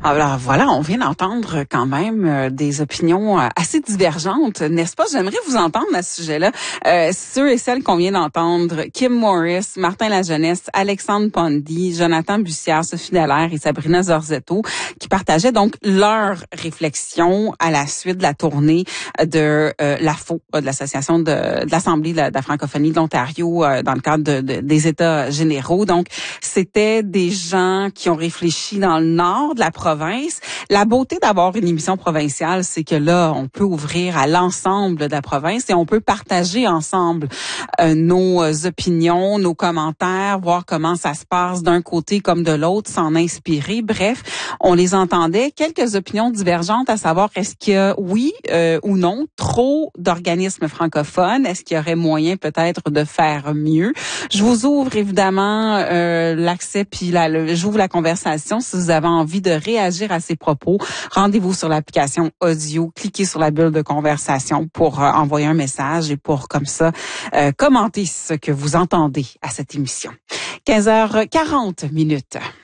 Alors voilà, on vient d'entendre quand même des opinions assez divergentes, n'est-ce pas? J'aimerais vous entendre à ce sujet-là. Ceux et celles qu'on vient d'entendre, Kim Morris, Martin Lajeunesse, Alexandre Pondy, Jonathan Bussière, Sophie Dallaire et Sabrina Zorzetto, qui partageaient donc leurs réflexions à la suite de la tournée de l'AFO, de l'Association de l'Assemblée de la francophonie de l'Ontario, dans le cadre des États généraux. Donc, c'était des gens qui ont réfléchi dans le nord de la province. La beauté d'avoir une émission provinciale, c'est que là, on peut ouvrir à l'ensemble de la province et on peut partager ensemble nos opinions, nos commentaires, voir comment ça se passe d'un côté comme de l'autre, s'en inspirer. Bref, on les entendait. Quelques opinions divergentes à savoir est-ce qu'il y a, oui ou non, trop d'organismes francophones? Est-ce qu'il y aurait moyen peut-être de faire mieux? Je vous ouvre évidemment l'accès puis j'ouvre la conversation. Si vous avez envie de réagir à ces propos, rendez-vous sur l'application audio, cliquez sur la bulle de conversation pour envoyer un message et pour comme ça commenter ce que vous entendez à cette émission. 15h40 minutes.